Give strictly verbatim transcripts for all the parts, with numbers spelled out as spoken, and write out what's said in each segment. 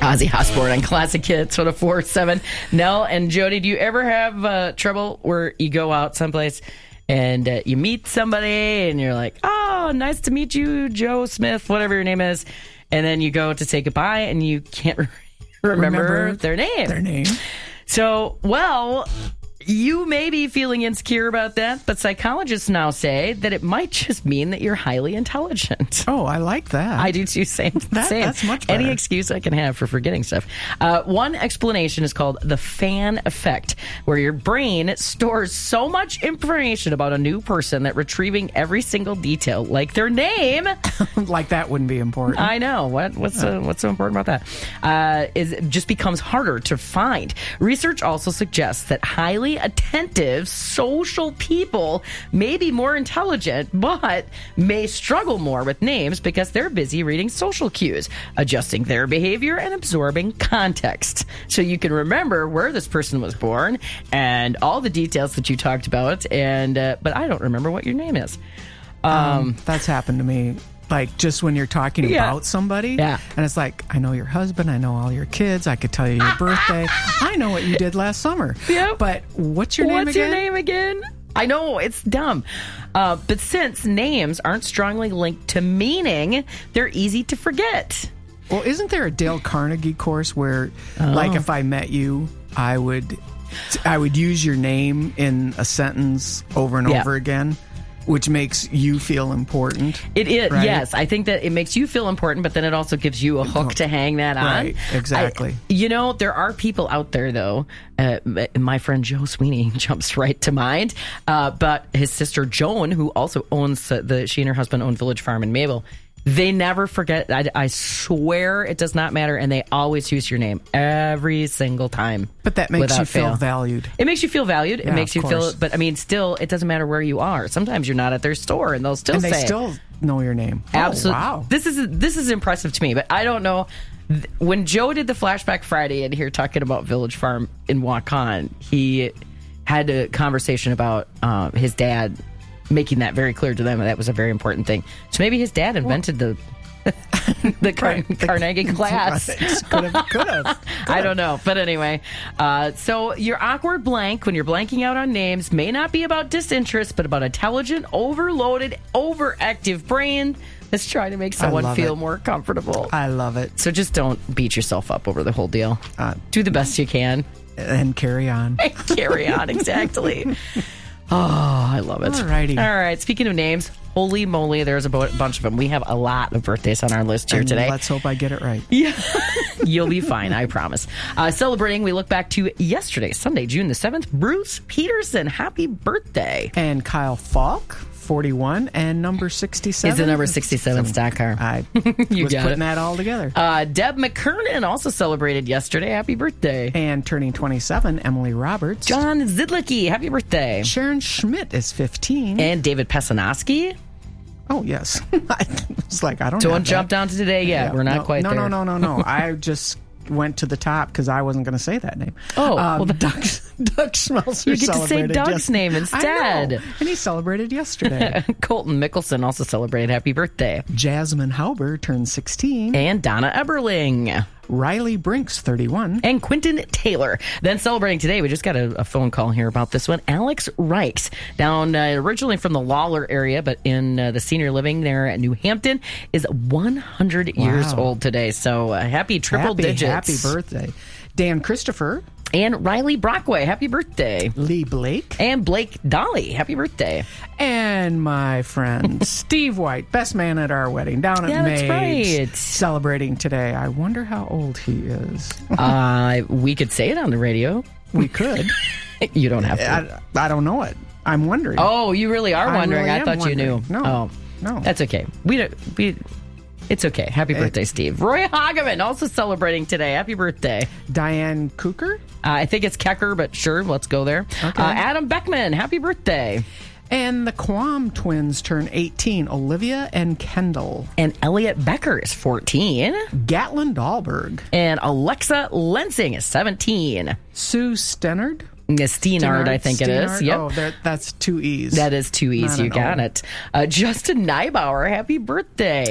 Ozzy Osbourne on Classic Hits with a four seven. Nell and Jody, do you ever have uh, trouble where you go out someplace and uh, you meet somebody and you're like, oh, nice to meet you, Joe Smith, whatever your name is, and then you go to say goodbye and you can't re- remember, remember their name. Their name. So, well, you may be feeling insecure about that, but psychologists now say that it might just mean that you're highly intelligent. Oh, I like that. I do too. Same. That, same. That's much better. Any excuse I can have for forgetting stuff. Uh, one explanation is called the fan effect, where your brain stores so much information about a new person that retrieving every single detail, like their name, like that wouldn't be important. I know. What what's uh, what's so important about that? Uh, is it just becomes harder to find. Research also suggests that highly attentive social people may be more intelligent, but may struggle more with names because they're busy reading social cues, adjusting their behavior, and absorbing context. So you can remember where this person was born and all the details that you talked about, and uh, but I don't remember what your name is. Um, um, that's happened to me. Like, just when you're talking yeah. about somebody, yeah. and it's like, I know your husband, I know all your kids, I could tell you your birthday, I know what you did last summer. Yep. But what's your name what's again? What's your name again? I know, it's dumb. Uh, but since names aren't strongly linked to meaning, they're easy to forget. Well, isn't there a Dale Carnegie course where, oh. like, if I met you, I would, I would use your name in a sentence over and yeah. over again? Which makes you feel important. It is, right? Yes. I think that it makes you feel important, but then it also gives you a hook to hang that on. Right, exactly. I, you know, there are people out there, though. Uh, my friend Joe Sweeney jumps right to mind. Uh, but his sister Joan, who also owns uh, the, she and her husband own Village Farm in Mabel. They never forget. I, I swear it does not matter, and they always use your name every single time. But that makes you feel fail. valued. It makes you feel valued. Yeah, it makes you course. feel. But I mean, still, it doesn't matter where you are. Sometimes you're not at their store, and they'll still and say they it. still know your name. Absolutely. Oh, wow. This is this is impressive to me, but I don't know. When Joe did the Flashback Friday and here talking about Village Farm in Waukon, he had a conversation about uh, his dad making that very clear to them, and that was a very important thing. So maybe his dad invented well, the the Car- right. Carnegie class. could have, could have. I don't know, but anyway. Uh, so your awkward blank when you're blanking out on names may not be about disinterest, but about intelligent, overloaded, overactive brain that's trying to make someone feel it. more comfortable. I love it. So just don't beat yourself up over the whole deal. Uh, Do the best you can. And carry on. And carry on, exactly. Oh, I love it. All righty. All right. Speaking of names, holy moly, there's a b- bunch of them. We have a lot of birthdays on our list here and today. Let's hope I get it right. Yeah. You'll be fine, I promise. Uh, celebrating, we look back to yesterday, Sunday, June the seventh. Bruce Peterson, happy birthday. And Kyle Falk, forty-one, and number sixty-seven. Is the number sixty-seven stock car. I you was got putting it. that all together. Uh, Deb McKernan also celebrated yesterday. Happy birthday. And turning twenty-seven, Emily Roberts. John Zidlicki, happy birthday. Sharon Schmidt is fifteen. And David Pesanoski. Oh, yes. I was like, I don't Don't have jump that. down to today yet. Yeah, We're not no, quite no, there. No, no, no, no, I just went to the top because I wasn't going to say that name. Oh, um, well, the- Doug, Doug Schmelzer You get to say celebrated Doug's yes- name I instead. know. And he celebrated yesterday. Colton Mickelson also celebrated happy birthday. Jasmine Hauber turned sixteen. And Donna Eberling. Riley Brinks, thirty-one. And Quentin Taylor. Then celebrating today, we just got a, a phone call here about this one. Alex Reichs, down uh, originally from the Lawler area, but in uh, the senior living there at New Hampton, is one hundred Wow. years old today. So uh, happy triple happy, digits. Happy birthday. Dan Christopher. And Riley Brockway, happy birthday. Lee Blake. And Blake Dolly, happy birthday. And my friend Steve White, best man at our wedding, down at Yeah, that's Maids, right. celebrating today. I wonder how old he is. uh, we could say it on the radio. We could. You don't have to. I, I don't know it. I'm wondering. Oh, you really are I wondering. really I, am thought wondering. you knew. No. Oh, No. That's okay. We don't. We. It's okay. Happy birthday, Steve. Roy Hageman also celebrating today. Happy birthday. Diane Cooker. Uh, I think it's Kecker, but sure, let's go there. Okay. Uh, Adam Beckman, happy birthday. And the Quam twins turn eighteen, Olivia and Kendall. And Elliot Becker is fourteen. Gatlin Dahlberg. And Alexa Lensing is seventeen. Sue Stennard. Steenard, I think it is. Steenard? Yep. Oh, that, that's two E's. That is too easy. Not You an got O. it. Uh, Justin Neibauer, happy birthday.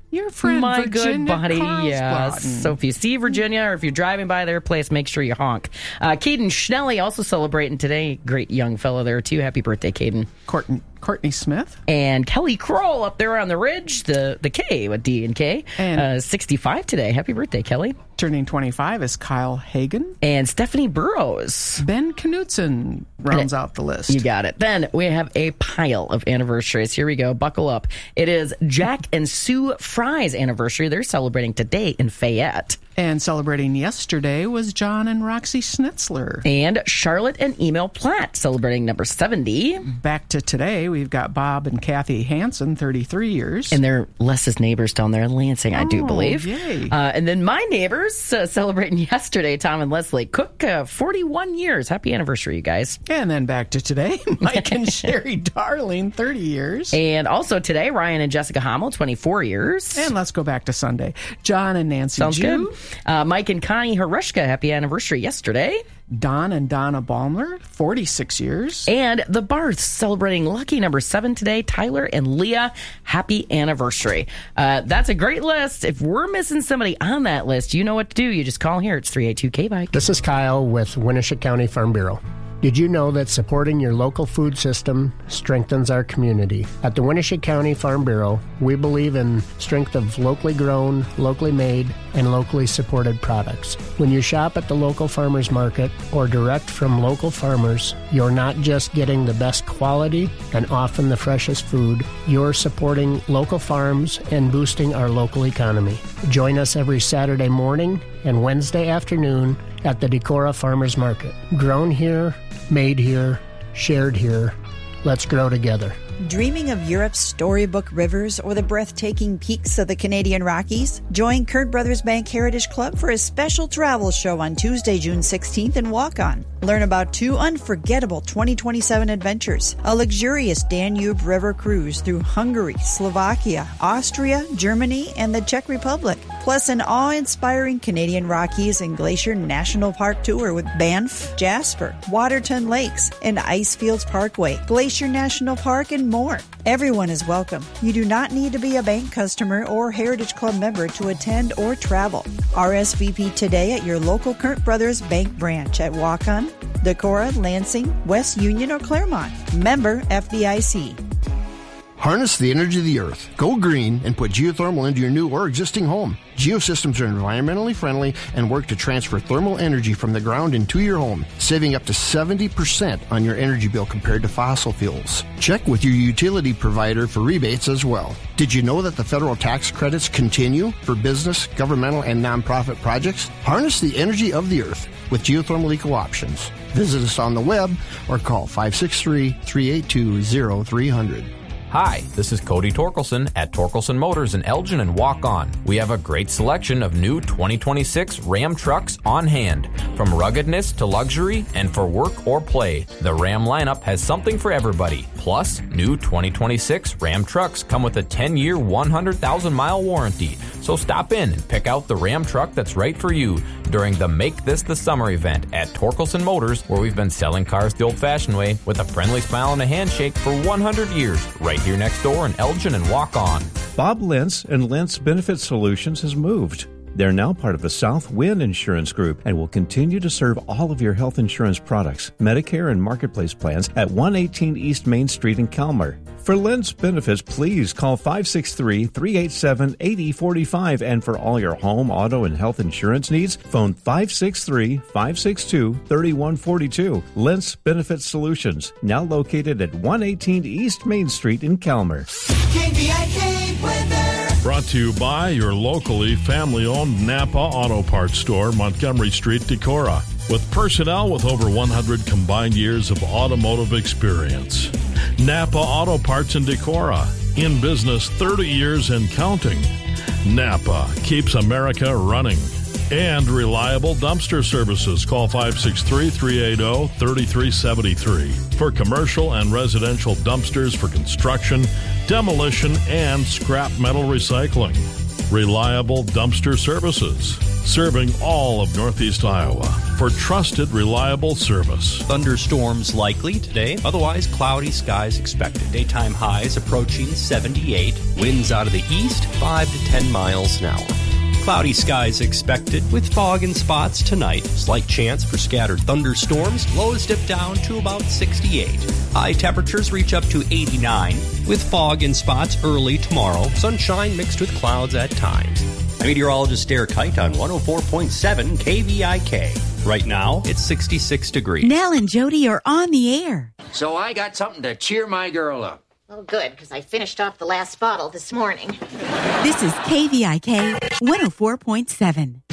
Your friend My Virginia good buddy, yeah. Carlsbad. So if you see Virginia or if you're driving by their place, make sure you honk. Uh, Caden Schnelly also celebrating today. Great young fellow there, too. Happy birthday, Caden. Courtney, Courtney Smith. And Kelly Kroll up there on the ridge, the, the K with D and K. And uh, sixty-five today. Happy birthday, Kelly. Turning twenty-five is Kyle Hagen. And Stephanie Burrows. Ben Knutson rounds out the list. You got it. Then we have a pile of anniversaries. Here we go. Buckle up. It is Jack and Sue Fry's anniversary. They're celebrating today in Fayette. And celebrating yesterday was John and Roxy Schnitzler. And Charlotte and Emil Platt celebrating number seventy. Back to today, we've got Bob and Kathy Hansen, thirty-three years. And they're Les's neighbors down there in Lansing, I do Oh, believe. yay. Uh, and then my neighbors uh, celebrating yesterday, Tom and Leslie Cook, uh, forty-one years. Happy anniversary, you guys. And then back to today, Mike and Sherry Darling, thirty years. And also today, Ryan and Jessica Hommel, twenty-four years. And let's go back to Sunday. John and Nancy Sounds Jew. good. Uh, Mike and Connie Harushka, happy anniversary yesterday. Don and Donna Baumler, forty-six years. And the Barths celebrating lucky number seven today. Tyler and Leah, happy anniversary. Uh, that's a great list. If we're missing somebody on that list, you know what to do. You just call here. It's three eight two K bike. This is Kyle with Winneshiek County Farm Bureau. Did you know that supporting your local food system strengthens our community? At the Winneshiek County Farm Bureau, we believe in strength of locally grown, locally made, and locally supported products. When you shop at the local farmers market or direct from local farmers, you're not just getting the best quality and often the freshest food, you're supporting local farms and boosting our local economy. Join us every Saturday morning and Wednesday afternoon at the Decorah Farmers Market. Grown here, made here, shared here. Let's grow together. Dreaming of Europe's storybook rivers or the breathtaking peaks of the Canadian Rockies? Join Kurt Brothers Bank Heritage Club for a special travel show on Tuesday, June sixteenth in Waukon. Learn about two unforgettable twenty twenty-seven adventures, a luxurious Danube River cruise through Hungary, Slovakia, Austria, Germany, and the Czech Republic, plus an awe-inspiring Canadian Rockies and Glacier National Park tour with Banff, Jasper, Waterton Lakes, and Icefields Parkway, Glacier National Park, and more. Everyone is welcome. You do not need to be a bank customer or Heritage Club member to attend or travel. R S V P today at your local Kurt Brothers Bank branch at Waukon, Decorah, Lansing, West Union, or Claremont. Member F D I C. Harness the energy of the earth. Go green and put geothermal into your new or existing home. Geosystems are environmentally friendly and work to transfer thermal energy from the ground into your home, saving up to seventy percent on your energy bill compared to fossil fuels. Check with your utility provider for rebates as well. Did you know that the federal tax credits continue for business, governmental, and nonprofit projects? Harness the energy of the earth with geothermal eco options. Visit us on the web or call five six three, three eight two, zero three zero zero. Hi, this is Cody Torkelson at Torkelson Motors in Elgin and Waukon. We have a great selection of new twenty twenty-six Ram trucks on hand. From ruggedness to luxury and for work or play, the Ram lineup has something for everybody. Plus, new twenty twenty-six Ram trucks come with a ten-year, one hundred thousand mile warranty. So stop in and pick out the Ram truck that's right for you during the Make This the Summer event at Torkelson Motors, where we've been selling cars the old-fashioned way with a friendly smile and a handshake for one hundred years, right here next door in Elgin and Waukon. Bob Lentz and Lentz Benefit Solutions has moved. They're now part of the South Wind Insurance Group and will continue to serve all of your health insurance products, Medicare and Marketplace plans at one eighteen East Main Street in Calmar. For Lentz Benefits, please call five six three, three eight seven, eight zero four five. And for all your home, auto, and health insurance needs, phone five six three, five six two, three one four two. Lentz Benefit Solutions, now located at one eighteen East Main Street in Calmar. K V I K weather. Brought to you by your locally family-owned Napa Auto Parts Store, Montgomery Street, Decorah, with personnel with over one hundred combined years of automotive experience. Napa Auto Parts in Decorah, in business thirty years and counting. Napa keeps America running. And reliable dumpster services. Call five six three, three eight zero, three three seven three for commercial and residential dumpsters for construction, demolition, and scrap metal recycling. Reliable Dumpster Services, serving all of Northeast Iowa for trusted, reliable service. Thunderstorms likely today, otherwise cloudy skies expected. Daytime highs approaching seventy-eight. Winds out of the east, five to ten miles an hour. Cloudy skies expected with fog in spots tonight. Slight chance for scattered thunderstorms. Lows dip down to about sixty-eight. High temperatures reach up to eighty-nine with fog in spots early tomorrow. Sunshine mixed with clouds at times. I'm meteorologist Derek Kite on one oh four point seven K V I K. Right now, it's sixty-six degrees. Nell and Jody are on the air. So I got something to cheer my girl up. Well, good, because I finished off the last bottle this morning. This is K V I K one oh four point seven.